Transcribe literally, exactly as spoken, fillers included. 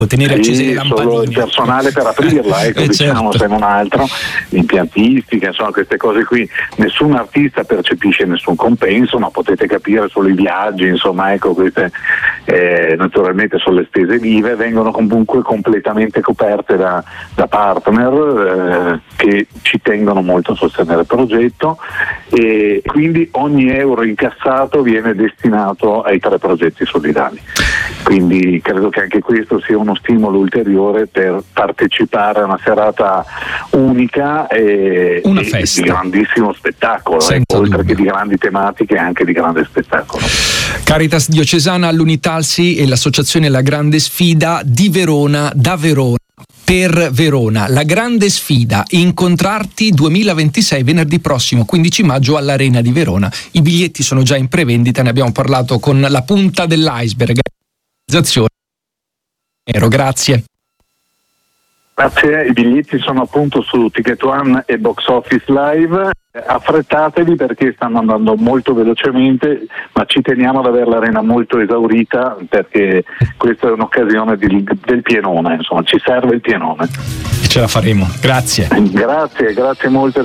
tenere accese le lampadine. Solo il personale per aprirla, ecco, eh, diciamo, certo. se non altro, l'impiantistica, insomma, queste cose qui. Nessun artista percepisce nessun compenso, ma potete capire solo i viaggi, insomma, ecco, queste eh, naturalmente sono le spese vive, vengono comunque completamente coperte da, da partner eh, che ci tengono molto a sostenere il progetto, e quindi ogni euro incassato viene destinato ai tre progetti solidali. Quindi credo che anche questo sia uno stimolo ulteriore per partecipare a una serata unica e, una e festa di grandissimo spettacolo, ecco, oltre che di grandi tematiche, anche di grande spettacolo. Caritas Diocesana all'Unitalsi e l'associazione La Grande Sfida di Verona, da Verona per Verona. La Grande Sfida, Incontrarti duemilaventisei, venerdì prossimo quindici maggio all'Arena di Verona. I biglietti sono già in prevendita, ne abbiamo parlato con la punta dell'iceberg. Grazie. Grazie, i biglietti sono appunto su Ticket One e Box Office Live. Affrettatevi perché stanno andando molto velocemente, ma ci teniamo ad avere l'arena molto esaurita perché questa è un'occasione di, del pienone, insomma, ci serve il pienone. Ce la faremo, grazie. Grazie, grazie molte.